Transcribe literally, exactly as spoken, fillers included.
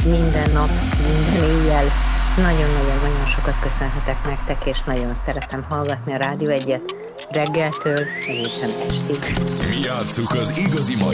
minden nap, minden éjjel. Nagyon-nagyon-nagyon sokat köszönhetek nektek, és nagyon szeretem hallgatni a Rádió Egyet reggeltől egészen estig. Mi játsszuk az igazi mai